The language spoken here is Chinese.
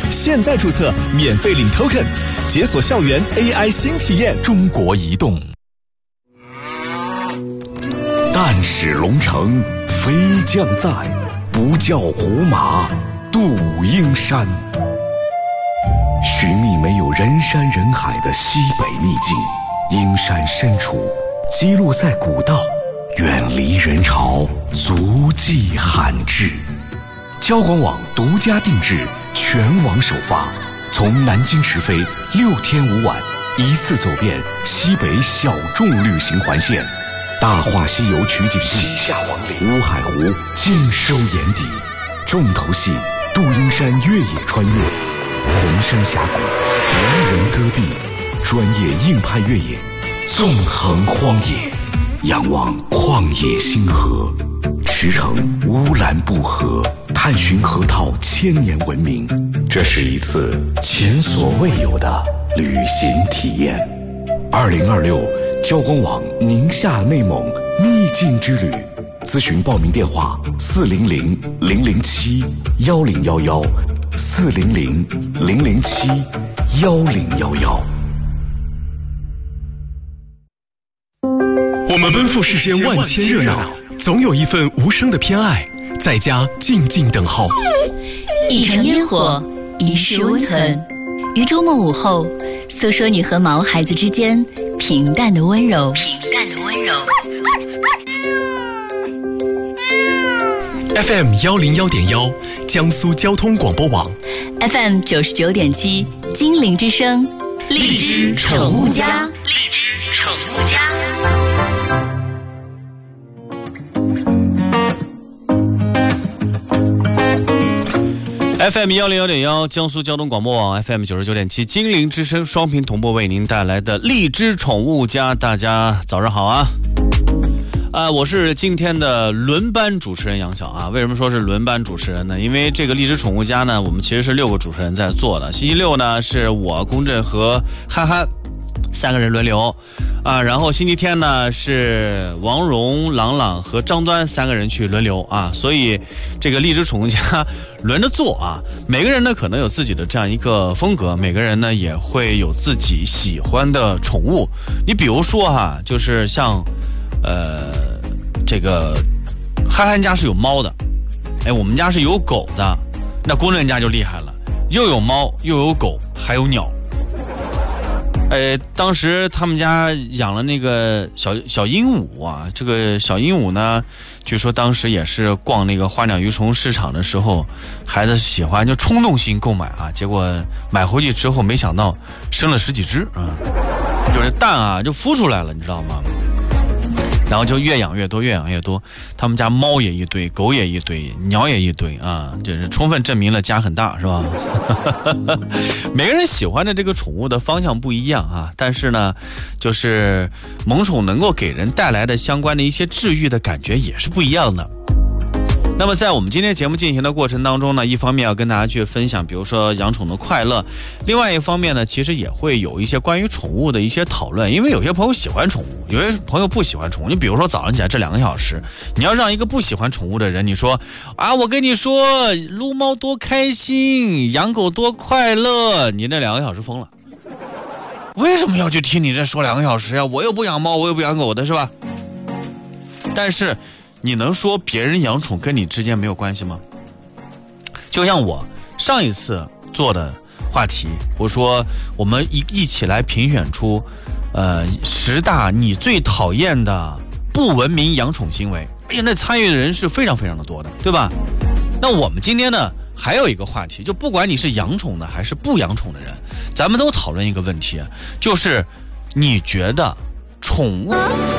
现在注册免费领 token， 解锁校园 AI 新体验。 中国移动。 但使龙城飞将在，不教胡马度阴山。寻觅没有人山人海的西北秘境，阴山深处击落在古道，远离人潮，足迹罕至。交广网独家定制，全网首发，从南京直飞6天5晚，一次走遍西北小众旅行环线。大话西游取景地西夏王陵、乌海湖尽收眼底，重头戏杜阴山越野穿越，红山峡谷无人戈壁，专业硬派越野，纵横荒野，仰望旷野星河，驰骋乌兰布和，探寻河套1000年文明。这是一次前所未有的旅行体验。2026交广网宁夏内蒙秘境之旅，咨询报名电话400-007-1011 400-007-1011。 我们奔赴世间万千热闹，总有一份无声的偏爱，在家静静等候。 一城烟火，一世温存。于周末午后，诉说你和毛孩子之间平淡的温柔。 FM 101.1，江苏交通广播网。 FM 99.7，金陵之声，荔枝宠物家。 FM 101.1，江苏交通广播网 FM 99.7，金陵之声双频同步为您带来的荔枝宠物家。大家早上好啊！我是今天的轮班主持人杨晓啊。为什么说是轮班主持人呢？因为这个荔枝宠物家呢，我们其实是6个主持人在做的。星期六呢是我、龚震和憨憨3个人轮流啊，然后星期天呢是王蓉、朗朗和张端3个人去轮流啊，所以这个荔枝宠物家轮着做啊。每个人呢可能有自己的这样一个风格，每个人呢也会有自己喜欢的宠物。你比如说哈，就是像这个憨憨家是有猫的，我们家是有狗的，那龚震家就厉害了，又有猫又有狗还有鸟。当时他们家养了那个小鹦鹉啊，这个小鹦鹉呢，据说当时也是逛那个花鸟鱼虫市场的时候，孩子喜欢就冲动性购买啊，结果买回去之后没想到生了10几只啊，就是蛋啊就孵出来了，你知道吗？然后就越养越多，他们家猫也一堆，狗也一堆，鸟也一堆啊，就是充分证明了家很大，是吧？每个人喜欢的这个宠物的方向不一样啊，但是呢，就是萌宠能够给人带来的相关的一些治愈的感觉也是不一样的。那么在我们今天节目进行的过程当中呢，一方面要跟大家去分享比如说养宠的快乐，另外一方面呢，其实也会有一些关于宠物的一些讨论。因为有些朋友喜欢宠物，有些朋友不喜欢宠物。你比如说早上起来这2个小时，你要让一个不喜欢宠物的人，你说啊，我跟你说撸猫多开心，养狗多快乐，你那2个小时疯了。为什么要去听你这说2个小时呀？我又不养猫，我又不养狗的，是吧？但是你能说别人养宠跟你之间没有关系吗？就像我上一次做的话题，我说我们一起来评选出10大你最讨厌的不文明养宠行为。哎呀，那参与的人是非常非常的多的，对吧？那我们今天呢还有一个话题，就不管你是养宠的还是不养宠的人，咱们都讨论一个问题，就是你觉得宠物